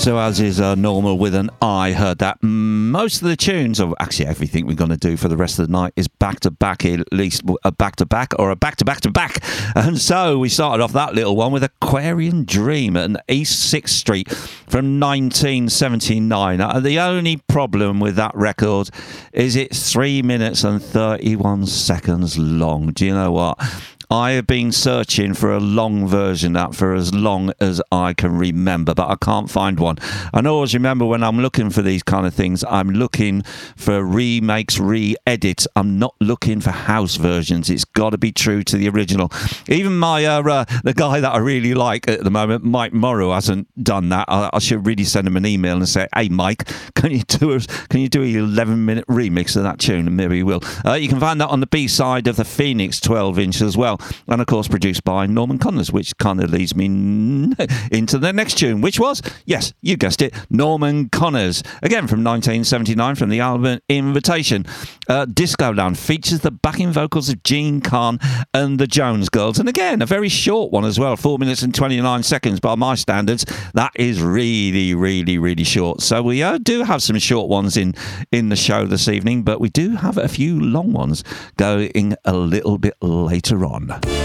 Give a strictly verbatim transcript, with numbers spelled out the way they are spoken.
So as is uh, normal with an I, heard that most of the tunes, or actually everything we're going to do for the rest of the night, is back-to-back, at least a back-to-back or a back-to-back-to-back. And so we started off that little one with Aquarian Dream at East sixth Street from nineteen seventy-nine. Uh, the only problem with that record is it's three minutes and thirty-one seconds long. Do you know what? I have been searching for a long version of that for as long as I can remember, but I can't find one. And I always remember when I'm looking for these kind of things, I'm looking for remakes, re-edits. I'm not looking for house versions. It's got to be true to the original. Even my uh, uh, the guy that I really like at the moment, Mike Morrow, hasn't done that. I, I should really send him an email and say, "Hey, Mike, can you do a can you do an eleven minute remix of that tune?" And maybe he will. Uh, you can find that on the B side of the Phoenix twelve inch as well. And of course produced by Norman Connors, which kind of leads me into the next tune, which was, yes, you guessed it, Norman Connors, again from nineteen seventy-nine, from the album Invitation. uh, Discoland features the backing vocals of Gene Khan and the Jones Girls, and again a very short one as well, four minutes and twenty-nine seconds by my standards. That is really really really short. So we uh, do have some short ones in in the show this evening, but we do have a few long ones going a little bit later on.